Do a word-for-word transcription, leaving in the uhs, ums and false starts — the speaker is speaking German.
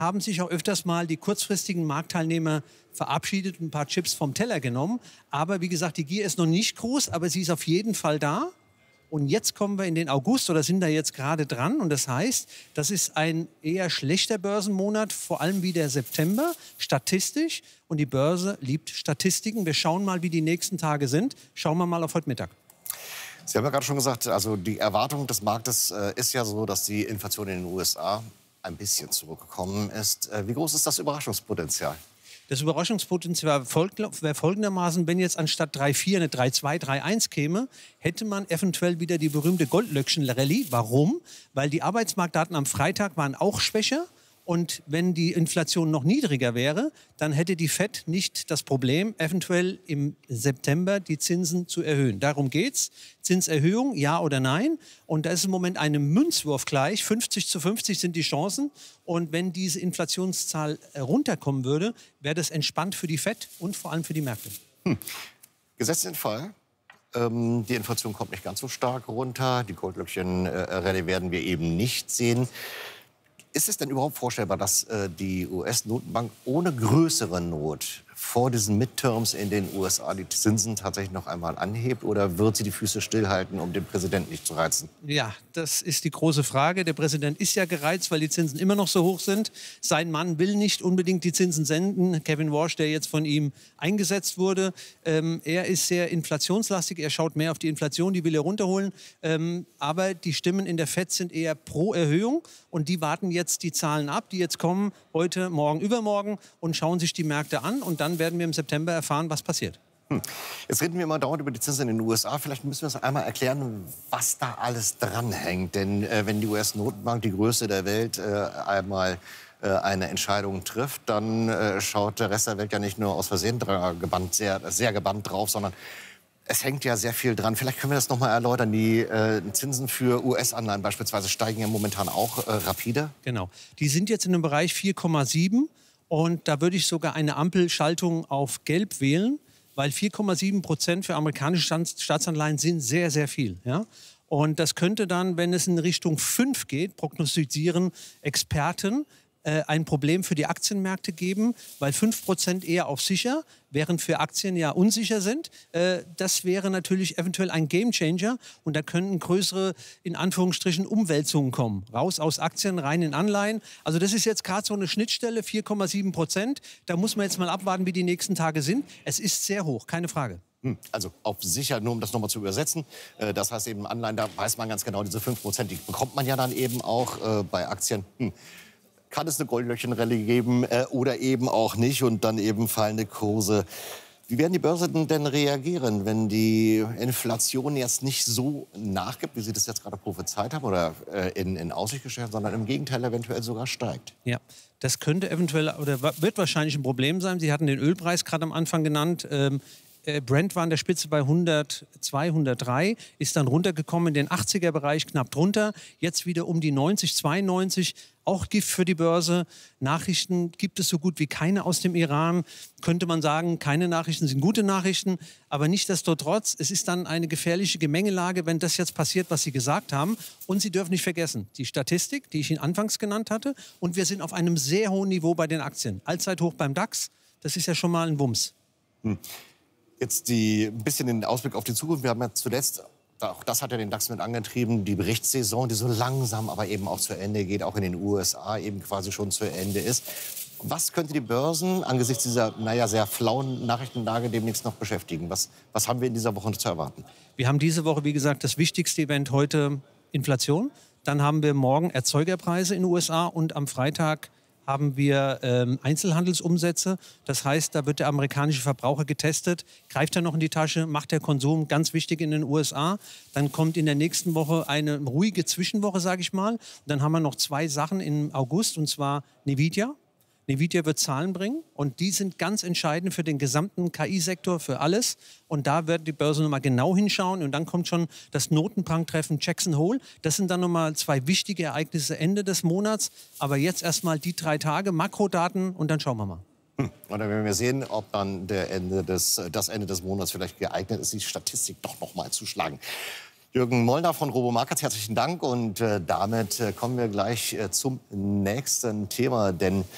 haben sich auch öfters mal die kurzfristigen Marktteilnehmer verabschiedet und ein paar Chips vom Teller genommen. Aber wie gesagt, die Gier ist noch nicht groß, aber sie ist auf jeden Fall da. Und jetzt kommen wir in den August oder sind da jetzt gerade dran. Und das heißt, das ist ein eher schlechter Börsenmonat, vor allem wie der September, statistisch. Und die Börse liebt Statistiken. Wir schauen mal, wie die nächsten Tage sind. Schauen wir mal auf heute Mittag. Sie haben ja gerade schon gesagt, also die Erwartung des Marktes äh, ist ja so, dass die Inflation in den U S A ein bisschen zurückgekommen ist. Äh, wie groß ist das Überraschungspotenzial? Das Überraschungspotenzial wäre folgendermaßen, wenn jetzt anstatt drei Komma vier eine drei Komma zwei, drei Komma eins käme, hätte man eventuell wieder die berühmte Goldlöckchen-Rallye. Warum? Weil die Arbeitsmarktdaten am Freitag waren auch schwächer. Und wenn die Inflation noch niedriger wäre, dann hätte die Fed nicht das Problem, eventuell im September die Zinsen zu erhöhen. Darum geht's. Zinserhöhung, ja oder nein? Und da ist im Moment einem Münzwurf gleich. fünfzig zu fünfzig sind die Chancen. Und wenn diese Inflationszahl runterkommen würde, wäre das entspannt für die Fed und vor allem für die Märkte. Hm. Gesetzt den Fall, ähm, die Inflation kommt nicht ganz so stark runter. Die Goldlöckchen-Rallye werden wir eben nicht sehen. Ist es denn überhaupt vorstellbar, dass äh, die U S-Notenbank ohne größere Not vor diesen Midterms in den U S A die Zinsen tatsächlich noch einmal anhebt? Oder wird sie die Füße stillhalten, um den Präsidenten nicht zu reizen? Ja, das ist die große Frage. Der Präsident ist ja gereizt, weil die Zinsen immer noch so hoch sind. Sein Mann will nicht unbedingt die Zinsen senden. Kevin Warsh, der jetzt von ihm eingesetzt wurde, ähm, er ist sehr inflationslastig. Er schaut mehr auf die Inflation, die will er runterholen. Ähm, aber die Stimmen in der Fed sind eher pro Erhöhung. Und die warten jetzt die Zahlen ab, die jetzt kommen, heute, morgen, übermorgen, und schauen sich die Märkte an. Und dann werden wir im September erfahren, was passiert. Hm. Jetzt reden wir immer dauernd über die Zinsen in den U S A. Vielleicht müssen wir uns einmal erklären, was da alles dranhängt. Denn äh, wenn die U S-Notenbank, die größte der Welt, äh, einmal äh, eine Entscheidung trifft, dann äh, schaut der Rest der Welt ja nicht nur aus Versehen gebannt, sehr, sehr gebannt drauf, sondern es hängt ja sehr viel dran. Vielleicht können wir das noch mal erläutern. Die äh, Zinsen für U S-Anleihen beispielsweise steigen ja momentan auch äh, rapide. Genau. Die sind jetzt in dem Bereich vier Komma sieben. Und da würde ich sogar eine Ampelschaltung auf Gelb wählen, weil vier Komma sieben Prozent für amerikanische Staatsanleihen sind sehr, sehr viel. Ja? Und das könnte dann, wenn es in Richtung fünf geht, prognostizieren Experten, äh, ein Problem für die Aktienmärkte geben, weil fünf Prozent eher auf sicher, während für Aktien ja unsicher sind. Äh, das wäre natürlich eventuell ein Gamechanger und da könnten größere, in Anführungsstrichen, Umwälzungen kommen. Raus aus Aktien, rein in Anleihen. Also das ist jetzt gerade so eine Schnittstelle, vier Komma sieben Prozent. Da muss man jetzt mal abwarten, wie die nächsten Tage sind. Es ist sehr hoch, keine Frage. Also auf sicher, nur um das nochmal zu übersetzen. Das heißt eben Anleihen, da weiß man ganz genau, diese fünf Prozent, die bekommt man ja dann eben auch äh, bei Aktien. Hm. Kann es eine Goldlöckchen-Rallye geben äh, oder eben auch nicht und dann eben fallende Kurse. Wie werden die Börsen denn reagieren, wenn die Inflation jetzt nicht so nachgibt, wie Sie das jetzt gerade prophezeit haben oder äh, in, in Aussicht gestellt haben, sondern im Gegenteil eventuell sogar steigt? Ja, das könnte eventuell oder wird wahrscheinlich ein Problem sein. Sie hatten den Ölpreis gerade am Anfang genannt. Ähm, Brent war an der Spitze bei hundertzwei, hundertdrei, ist dann runtergekommen in den achtziger-Bereich, knapp drunter. Jetzt wieder um die neunzig, zweiundneunzig. Auch Gift für die Börse. Nachrichten gibt es so gut wie keine aus dem Iran. Könnte man sagen, keine Nachrichten sind gute Nachrichten. Aber nichtsdestotrotz, es ist dann eine gefährliche Gemengelage, wenn das jetzt passiert, was Sie gesagt haben. Und Sie dürfen nicht vergessen, die Statistik, die ich Ihnen anfangs genannt hatte. Und wir sind auf einem sehr hohen Niveau bei den Aktien. Allzeithoch beim DAX. Das ist ja schon mal ein Wumms. Hm. Jetzt die, ein bisschen den Ausblick auf die Zukunft. Wir haben ja zuletzt, auch das hat ja den DAX mit angetrieben, die Berichtssaison, die so langsam aber eben auch zu Ende geht, auch in den U S A eben quasi schon zu Ende ist. Was könnte die Börsen angesichts dieser, naja, sehr flauen Nachrichtenlage demnächst noch beschäftigen? Was, was haben wir in dieser Woche zu erwarten? Wir haben diese Woche, wie gesagt, das wichtigste Event heute Inflation. Dann haben wir morgen Erzeugerpreise in den U S A und am Freitag haben wir ähm, Einzelhandelsumsätze. Das heißt, da wird der amerikanische Verbraucher getestet. Greift er noch in die Tasche, macht der Konsum, ganz wichtig in den U S A. Dann kommt in der nächsten Woche eine ruhige Zwischenwoche, sage ich mal. Und dann haben wir noch zwei Sachen im August, und zwar Nvidia. Nvidia wird Zahlen bringen und die sind ganz entscheidend für den gesamten K I-Sektor, für alles. Und da wird die Börse nochmal genau hinschauen und dann kommt schon das Notenbanktreffen Jackson Hole. Das sind dann nochmal zwei wichtige Ereignisse Ende des Monats. Aber jetzt erstmal die drei Tage, Makrodaten und dann schauen wir mal. Hm. Und dann werden wir sehen, ob dann der Ende des, das Ende des Monats vielleicht geeignet ist, die Statistik doch noch mal zu schlagen. Jürgen Mollner von Robo Markets, herzlichen Dank. Und äh, damit äh, kommen wir gleich äh, zum nächsten Thema. Denn